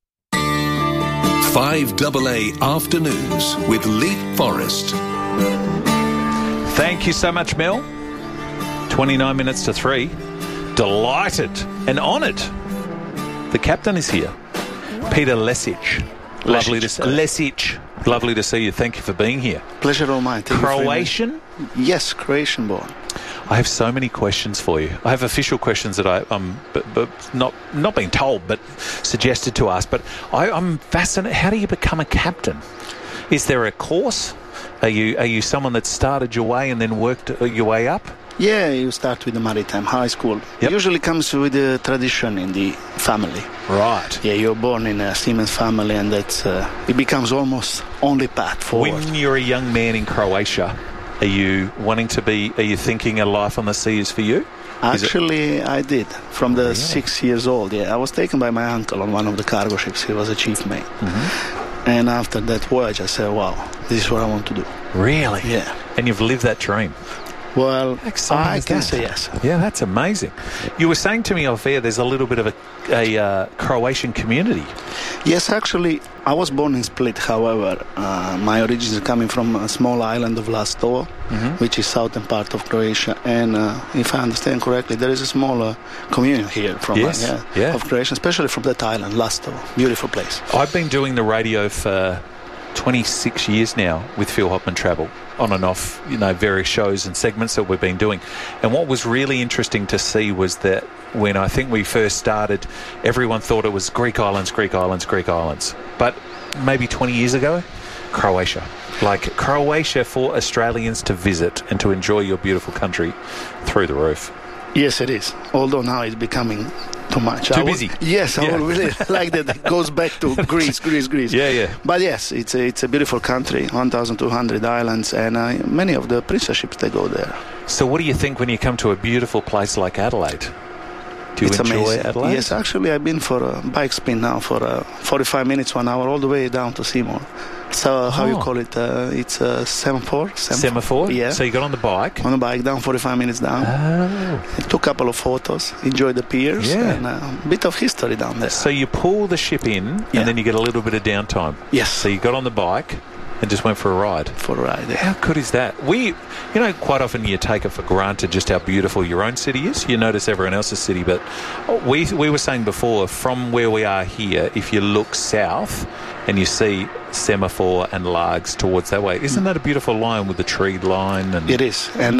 5AA Afternoons with Leith Forrest. Thank you so much, Mel. 29 minutes to 3. Delighted and honoured. The captain is here. Peter Lesic. Lovely to see you. Thank you for being here. Pleasure all mine. Croatian? Yes, Croatian born. I have so many questions for you. I have official questions that I'm not being told, but suggested to ask. But I'm fascinated. How do you become a captain? Is there a course? Are you someone that started your way and then worked your way up? Yeah, you start with the maritime high school. Usually comes with a tradition in the family. Right. Yeah, you're born in a seaman's family, and that's it becomes almost only path forward. When you're a young man in Croatia, are you thinking a life on the sea is for you? Actually, I did. From the 6 years old, I was taken by my uncle on one of the cargo ships. He was a chief mate. And after that voyage, I said, wow, this is what I want to do. Really? Yeah. And you've lived that dream? Well, I can say yes. Yeah, that's amazing. You were saying to me off air there's a little bit of a Croatian community. Yes, actually, I was born in Split. However, my origins are coming from a small island of Lastovo, which is southern part of Croatia. And if I understand correctly, there is a smaller community here from of Croatia, especially from that island, Lastovo. Beautiful place. I've been doing the radio for 26 years now with Phil Hopman Travel, on and off, various shows and segments that we've been doing. And what was really interesting to see was that when I think we first started, everyone thought it was Greek islands. But maybe 20 years ago, Croatia. Like Croatia for Australians to visit and to enjoy your beautiful country through the roof. Yes, it is. Although now it's becoming too much. Too busy. Yes, I would really like that. It goes back to Greece. Yeah. But yes, it's a beautiful country, 1,200 islands, and many of the princess ships, they go there. So what do you think when you come to a beautiful place like Adelaide? Do you enjoy amazing. Adelaide? Yes, actually, I've been for a bike spin now for 45 minutes, 1 hour, all the way down to Seymour. So how you call it? It's a semaphore. Semaphore? Yeah. So you got on the bike? On the bike, down 45 minutes down. I took a couple of photos, enjoyed the piers, and a bit of history down there. So you pull the ship in, and then you get a little bit of downtime. Yes. So you got on the bike and just went for a ride. Yeah. How good is that? Quite often you take it for granted just how beautiful your own city is. You notice everyone else's city, but we were saying before, from where we are here, if you look south and you see Semaphore and Largs towards that way, isn't that a beautiful line with the tree line? And it is, and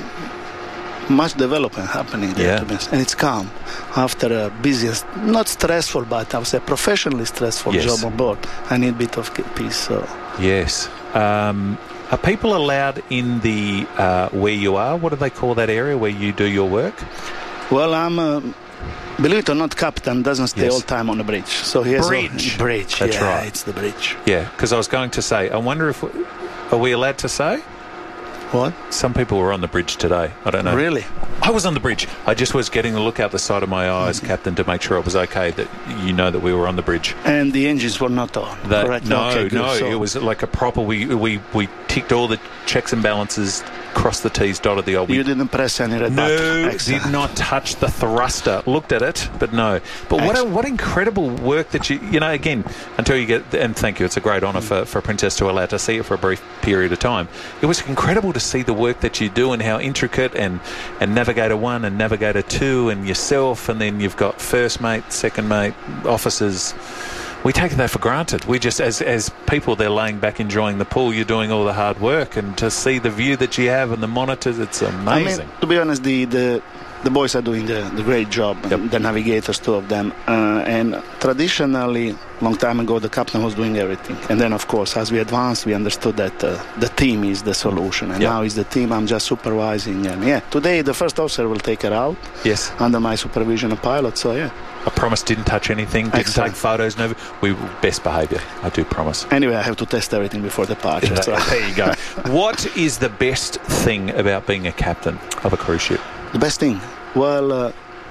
much development happening there, to be honest. And it's calm after a busy, not stressful, but I would say professionally stressful job on board. I need a bit of peace. So yes. Are people allowed in the where you are? What do they call that area where you do your work? Well, I'm believe it or not, captain doesn't stay all the time on the bridge. So he has bridge. That's right. It's the bridge. Yeah, because I was going to say, I wonder if are we allowed to say? What? Some people were on the bridge today. I don't know. Really? I was on the bridge. I just was getting a look out the side of my eyes, Captain, to make sure it was okay that that we were on the bridge. And the engines were not on. Correct? No. So it was like a proper. We ticked all the checks and balances, crossed the T's, dotted the You didn't press any red button. No, did not touch the thruster. Looked at it, but no. But what incredible work that again, until you get, and thank you, it's a great honour for a princess to allow to see it for a brief period of time. It was incredible to see the work that you do and how intricate, and Navigator 1 and Navigator 2 and yourself, and then you've got first mate, second mate, officers. We take that for granted. We just, as people, they're laying back enjoying the pool. You're doing all the hard work, and to see the view that you have and the monitors, it's amazing. I mean, to be honest, the boys are doing the great job. The navigators, two of them, and traditionally, long time ago, the captain was doing everything. And then, of course, as we advanced, we understood that the team is the solution. And now is the team. I'm just supervising. And today the first officer will take her out. Yes. Under my supervision of pilot. So I promise, didn't touch anything, didn't take photos, no. We best behaviour, I do promise. Anyway, I have to test everything before departure. So. There you go. What is the best thing about being a captain of a cruise ship? The best thing? Well,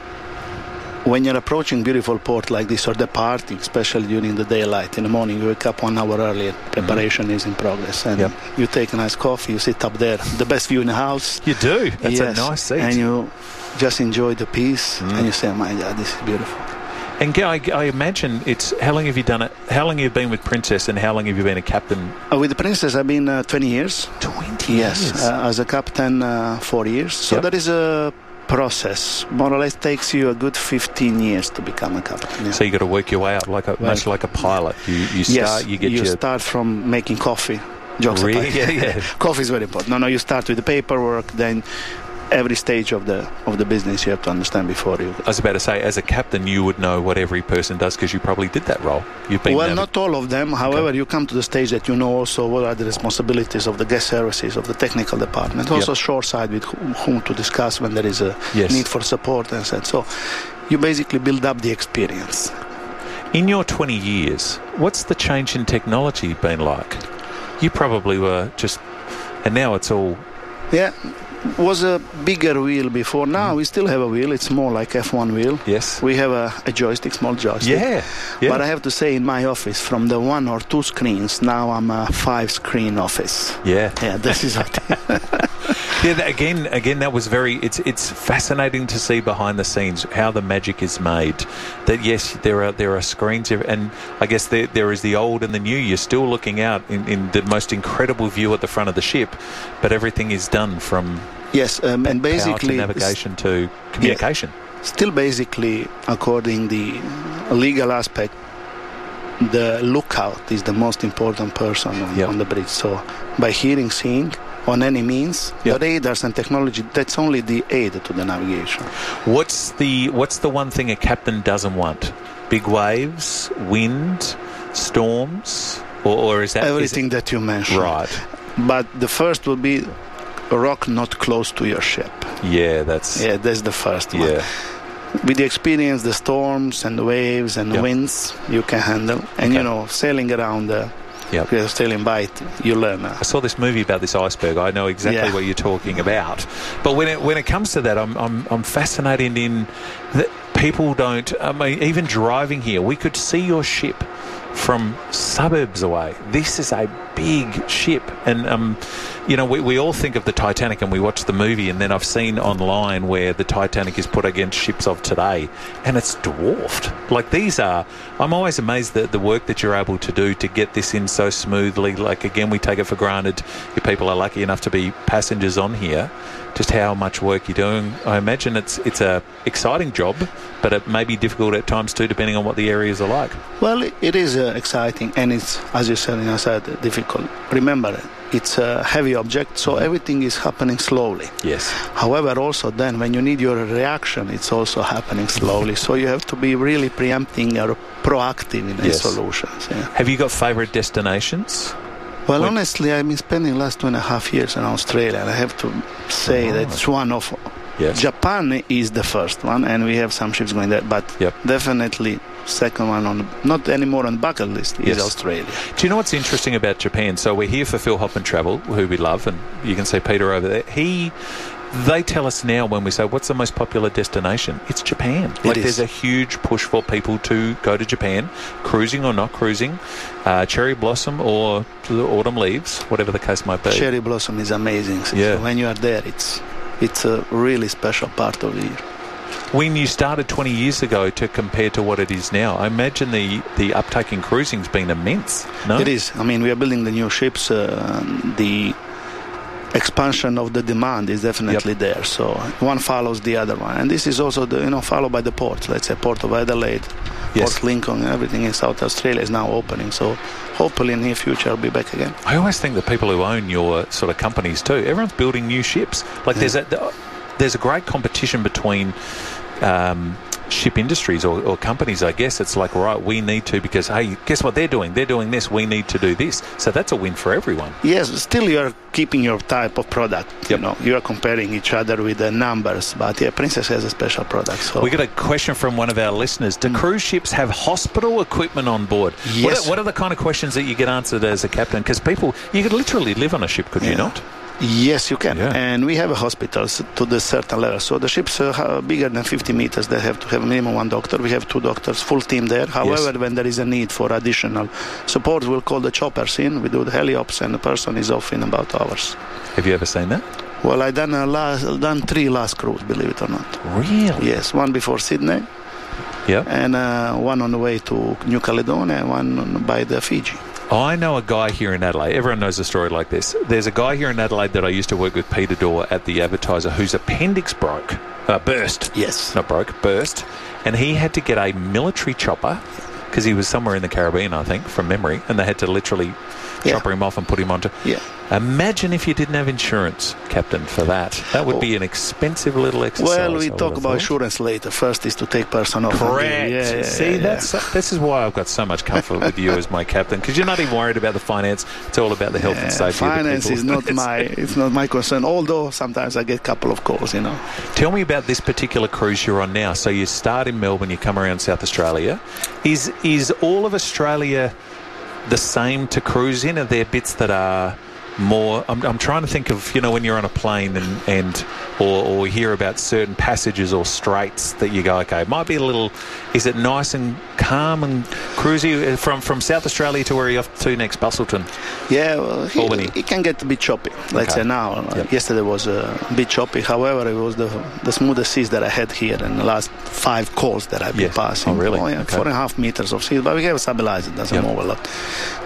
when you're approaching beautiful port like this or departing, especially during the daylight, in the morning you wake up 1 hour earlier, preparation is in progress, and you take a nice coffee, you sit up there, the best view in the house. You do. That's a nice seat. And you just enjoy the peace, and you say, oh my God, this is beautiful. And I imagine how long have you done it? How long have you been with Princess, and how long have you been a captain? With the Princess, I've been 20 years. 20 years? Yes. As a captain, 4 years. So that is a process. More or less takes you a good 15 years to become a captain. Yeah. So you got to work your way up, much like a pilot. You start, you start from making coffee. Jokes really? apart. Yeah. Coffee is very important. No, you start with the paperwork, then every stage of the business you have to understand before you. I was about to say, as a captain, you would know what every person does because you probably did that role. You've been not all of them. However, you come to the stage that you know also what are the responsibilities of the guest services, of the technical department, also shoreside with whom to discuss when there is a need for support and so. You basically build up the experience. In your 20 years, what's the change in technology been like? You probably were just, and now it's all. Yeah. Was a bigger wheel before. Now we still have a wheel. It's more like F1 wheel. Yes. We have a joystick, small joystick. Yeah. But I have to say, in my office, from the 1 or 2 screens, now I'm a 5-screen office. Yeah. Yeah, this is it. Yeah, again, that was very. It's fascinating to see behind the scenes how the magic is made. That yes, there are screens, and I guess there is the old and the new. You're still looking out in the most incredible view at the front of the ship, but everything is done from. Yes, and basically power to navigation to communication. Yeah, still basically, according the legal aspect, the lookout is the most important person on the bridge. So by hearing, seeing, on any means, the radars and technology, that's only the aid to the navigation. What's the one thing a captain doesn't want? Big waves, wind, storms, or is that everything that you mentioned? Right. But the first will be a rock not close to your ship. Yeah, that's the first one. Yeah. With the experience, the storms and the waves and the winds you can handle, and sailing around sailing by it, you learn. I saw this movie about this iceberg. I know exactly what you're talking about. But when it comes to that, I'm fascinated in that people don't. I mean, even driving here, we could see your ship from suburbs away. This is a big ship, and we all think of the Titanic and we watch the movie, and then I've seen online where the Titanic is put against ships of today and it's dwarfed. Like these are, I'm always amazed at the work that you're able to do to get this in so smoothly. Like again, we take it for granted if people are lucky enough to be passengers on here, just how much work you're doing. I imagine it's a exciting job, but it may be difficult at times too, depending on what the areas are like. Well, it is exciting, and it's, as you said, difficult. Remember, it's a heavy object, so everything is happening slowly. Yes. However, also then, when you need your reaction, it's also happening slowly. So you have to be really preempting or proactive in the solutions. Yeah. Have you got favourite destinations? Well, honestly, I've been spending the last 2.5 years in Australia, and I have to say that it's one of... Yes. Japan is the first one, and we have some ships going there, but definitely second one on not anymore on the bucket list is Australia. Do you know what's interesting about Japan? So we're here for Phil Hoffman Travel, who we love, and you can see Peter over there. They tell us now when we say, what's the most popular destination? It's Japan. There's a huge push for people to go to Japan, cruising or not cruising, cherry blossom or the autumn leaves, whatever the case might be. Cherry blossom is amazing. So when you are there, it's a really special part of the year. When you started 20 years ago to compare to what it is now, I imagine the uptake in cruising's been immense, no? It is. I mean, we are building the new ships. The expansion of the demand is definitely there. So one follows the other one. And this is also followed by the ports. Let's say Port of Adelaide, Port Lincoln, everything in South Australia is now opening. So hopefully in the near future I'll be back again. I always think the people who own your sort of companies too, everyone's building new ships. Like there's a great competition between ship industries or companies, I guess. It's like, right, we need to, because, hey, guess what they're doing? They're doing this, we need to do this. So that's a win for everyone. Yes, still you're keeping your type of product. You are comparing each other with the numbers, but Princess has a special product. So we got a question from one of our listeners. Do cruise ships have hospital equipment on board? Yes. What are the kind of questions that you get answered as a captain? Because people, you could literally live on a ship, could you not? Yes, you can. And we have hospitals to the certain level. So the ships are bigger than 50 meters. They have to have minimum one doctor. We have 2 doctors, full team there. However, when there is a need for additional support, we'll call the choppers in. We do the heliops, and the person is off in about hours. Have you ever seen that? Well, I've done 3 last cruise, believe it or not. Really? Yes, one before Sydney. Yeah. And one on the way to New Caledonia, and one by the Fiji. I know a guy here in Adelaide. Everyone knows a story like this. There's a guy here in Adelaide that I used to work with, Peter Dorr, at the Advertiser, whose appendix burst. Yes. Not broke, burst. And he had to get a military chopper, because he was somewhere in the Caribbean, I think, from memory, and they had to literally chopper him off and put him onto. Yeah. Imagine if you didn't have insurance, Captain, for that. That would be an expensive little exercise. Well, we talk about insurance later. First is to take person off. Correct. See, this is why I've got so much comfort with you as my captain, because you're not even worried about the finance. It's all about the health and safety finance of the people. It's not my concern, although sometimes I get a couple of calls, Tell me about this particular cruise you're on now. So you start in Melbourne, you come around South Australia. Is all of Australia the same to cruise in? Are there bits that are more? I'm trying to think of, when you're on a plane or hear about certain passages or straits that you go, okay, it might be a little. Is it nice and calm and cruisy from South Australia to where you're off to next, Busselton? Yeah, well, Albany. It can get a bit choppy. Let's say now. Yesterday was a bit choppy. However, it was the smoothest seas that I had here in the last 5 calls that I've been passing. Oh, really? Oh, yeah, 4.5 meters of sea, but we have stabilized. It doesn't move a lot.